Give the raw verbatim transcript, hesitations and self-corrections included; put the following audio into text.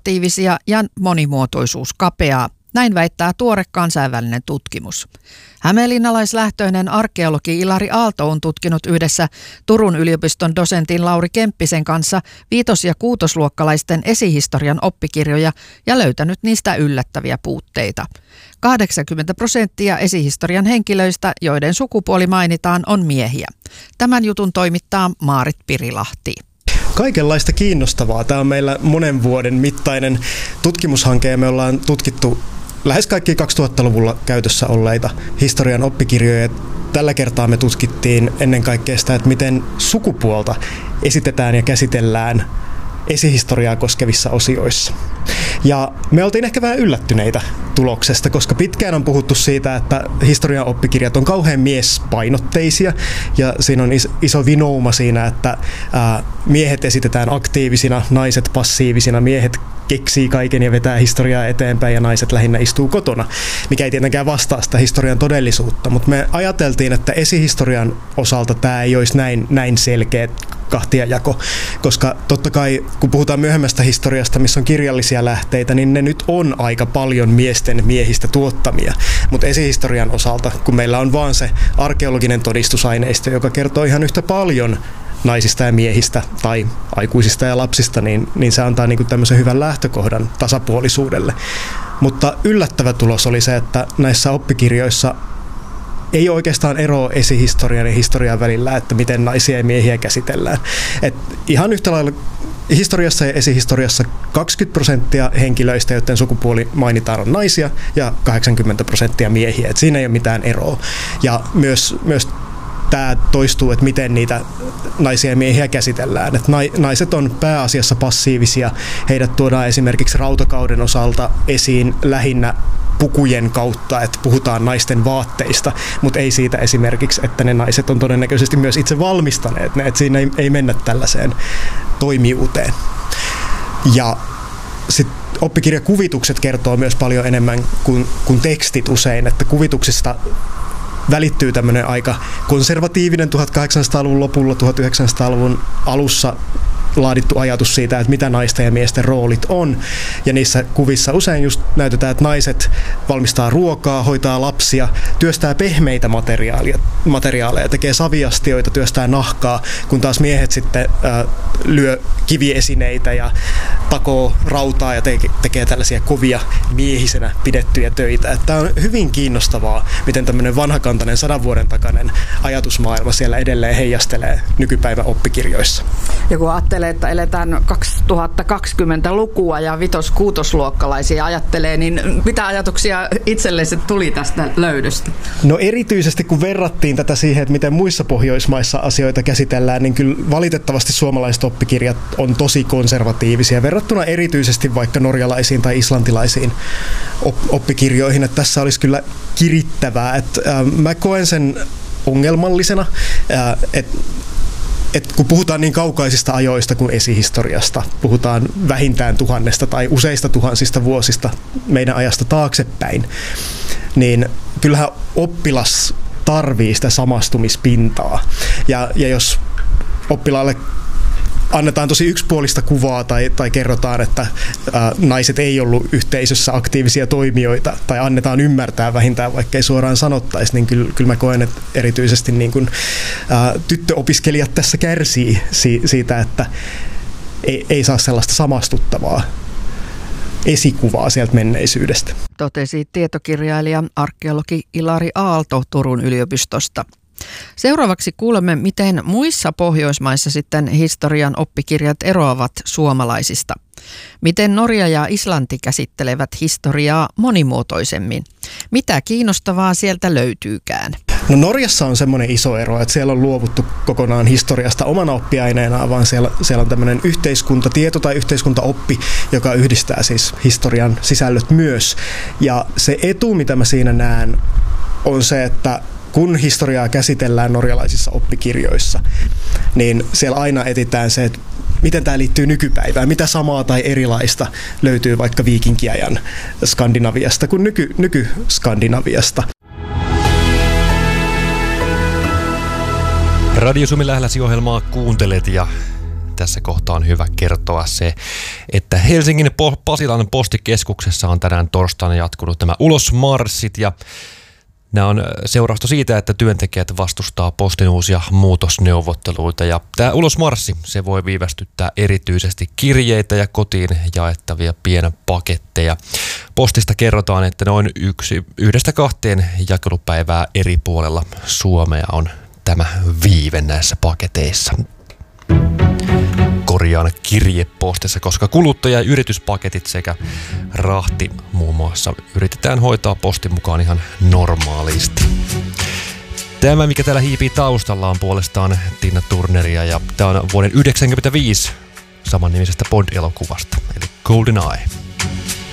aktiivisia ja monimuotoisuus kapeaa. Näin väittää tuore kansainvälinen tutkimus. Hämeenlinnalaislähtöinen arkeologi Ilari Aalto on tutkinut yhdessä Turun yliopiston dosentin Lauri Kemppisen kanssa viitos- ja kuutosluokkalaisten esihistorian oppikirjoja ja löytänyt niistä yllättäviä puutteita. kahdeksankymmentä prosenttia esihistorian henkilöistä, joiden sukupuoli mainitaan, on miehiä. Tämän jutun toimittaa Maarit Pirilahti. Kaikenlaista kiinnostavaa. Tämä on meillä monen vuoden mittainen tutkimushanke ja me ollaan tutkittu lähes kaikki kaksituhattaluvulla käytössä olleita historian oppikirjoja. Tällä kertaa me tutkittiin ennen kaikkea sitä, että miten sukupuolta esitetään ja käsitellään esihistoriaa koskevissa osioissa. Ja me oltiin ehkä vähän yllättyneitä tuloksesta, koska pitkään on puhuttu siitä, että historian oppikirjat on kauhean miespainotteisia ja siinä on iso vinouma siinä, että ää, miehet esitetään aktiivisina, naiset passiivisina, miehet keksii kaiken ja vetää historiaa eteenpäin ja naiset lähinnä istuu kotona, mikä ei tietenkään vastaa sitä historian todellisuutta, mutta me ajateltiin, että esihistorian osalta tämä ei olisi näin, näin selkeä kahtiajako, koska totta kai kun puhutaan myöhemmästä historiasta, missä on kirjallisia lähteitä, niin ne nyt on aika paljon miesten miehistä tuottamia, mutta esihistorian osalta, kun meillä on vaan se arkeologinen todistusaineisto, joka kertoo ihan yhtä paljon naisista ja miehistä tai aikuisista ja lapsista, niin, niin se antaa niinku tämmöisen hyvän lähtökohdan tasapuolisuudelle. Mutta yllättävä tulos oli se, että näissä oppikirjoissa ei oikeastaan eroa esihistorian ja historian välillä, että miten naisia ja miehiä käsitellään. Et ihan yhtä lailla historiassa ja esihistoriassa kaksikymmentä prosenttia henkilöistä, joiden sukupuoli mainitaan, on naisia ja kahdeksankymmentä prosenttia miehiä. Et siinä ei ole mitään eroa. Ja myös, myös tämä toistuu, että miten niitä naisia ja miehiä käsitellään. Että naiset on pääasiassa passiivisia. Heidät tuodaan esimerkiksi rautakauden osalta esiin lähinnä pukujen kautta, että puhutaan naisten vaatteista, mutta ei siitä esimerkiksi, että ne naiset on todennäköisesti myös itse valmistaneet ne, että siinä ei, ei mennä tällaiseen toimijuuteen. Ja sitten oppikirjakuvitukset kertoo myös paljon enemmän kuin, kuin tekstit usein, että kuvituksista välittyy tämmöinen aika konservatiivinen tuhatkahdeksansataaluvun lopulla, tuhatyhdeksänsataaluvun alussa laadittu ajatus siitä, että mitä naisten ja miesten roolit on. Ja niissä kuvissa usein just näytetään, että naiset valmistaa ruokaa, hoitaa lapsia, työstää pehmeitä materiaaleja, materiaaleja tekee saviastioita, työstää nahkaa, kun taas miehet sitten äh, lyö kiviesineitä ja takoo rautaa ja te- tekee tällaisia kovia miehisenä pidettyjä töitä. Tämä on hyvin kiinnostavaa, miten tämmöinen vanhakantainen sadan vuoden takainen ajatusmaailma siellä edelleen heijastelee nykypäivän oppikirjoissa. Ja kun ajattelee, että eletään kaksituhattakaksikymmentälukua ja vitos-kuutosluokkalaisia ajattelee, niin mitä ajatuksia itselle se tuli tästä löydöstä? No erityisesti kun verrattiin tätä siihen, että miten muissa Pohjoismaissa asioita käsitellään, niin kyllä valitettavasti suomalaiset oppikirjat on tosi konservatiivisia verrattuna erityisesti vaikka norjalaisiin tai islantilaisiin oppikirjoihin, että tässä olisi kyllä kirittävää. Että, äh, mä koen sen ongelmallisena, äh, että Et kun puhutaan niin kaukaisista ajoista kuin esihistoriasta, puhutaan vähintään tuhannesta tai useista tuhansista vuosista meidän ajasta taaksepäin, niin kyllähän oppilas tarvii sitä samastumispintaa. Ja, ja jos oppilaalle annetaan tosi yksipuolista kuvaa tai, tai kerrotaan, että ää, naiset ei ollut yhteisössä aktiivisia toimijoita tai annetaan ymmärtää vähintään, vaikka ei suoraan sanottaisi, niin kyllä, kyllä mä koen, että erityisesti niin kun, ää, tyttöopiskelijat tässä kärsii si, siitä, että ei, ei saa sellaista samastuttavaa esikuvaa sieltä menneisyydestä. Totesi tietokirjailija arkeologi Ilari Aalto Turun yliopistosta. Seuraavaksi kuulemme, miten muissa Pohjoismaissa sitten historian oppikirjat eroavat suomalaisista. Miten Norja ja Islanti käsittelevät historiaa monimuotoisemmin. Mitä kiinnostavaa sieltä löytyykään? No Norjassa on semmoinen iso ero, että siellä on luovuttu kokonaan historiasta omana oppiaineenaan, vaan siellä, siellä on tämmöinen yhteiskuntatieto tai yhteiskuntaoppi, joka yhdistää siis historian sisällöt myös. Ja se etu, mitä mä siinä näen, on se, että kun historiaa käsitellään norjalaisissa oppikirjoissa, niin siellä aina etsitään se, että miten tämä liittyy nykypäivään, mitä samaa tai erilaista löytyy vaikka viikinkiajan Skandinaviasta kuin nyky, nyky-Skandinaviasta. Radio Suomi lähelläsi ohjelmaa kuuntelet ja tässä kohtaa on hyvä kertoa se, että Helsingin Pasilan postikeskuksessa on tänään torstaina jatkunut nämä ulosmarssit ja nämä on seurausta siitä, että työntekijät vastustaa postin uusia muutosneuvotteluita ja tämä ulosmarssi, se voi viivästyttää erityisesti kirjeitä ja kotiin jaettavia pienpaketteja. Postista kerrotaan, että noin yksi, yhdestä kahteen jakelupäivää eri puolella Suomea on tämä viive näissä paketeissa. Korjaan kirjepostissa, koska kuluttaja- ja yrityspaketit sekä rahti muun muassa yritetään hoitaa postin mukaan ihan normaalisti. Tämä, mikä täällä hiipii taustalla, on puolestaan Tina Turneria ja tämä on vuoden yhdeksänkymmentäviisi samannimisestä Bond-elokuvasta, eli GoldenEye.